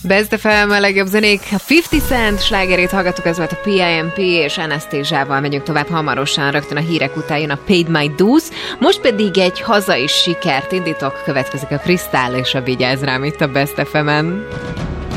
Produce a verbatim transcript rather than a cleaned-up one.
Best ef em, a legjobb zenék. A fifty Cent slágerét hallgattuk, ez volt a pé i em pé, és Anastasia-val megyünk tovább hamarosan, rögtön a hírek után jön a Paid My Dues. Most pedig egy hazai sikert indítok, következik a Kristál és a Vigyázz rám itt a Best ef emen.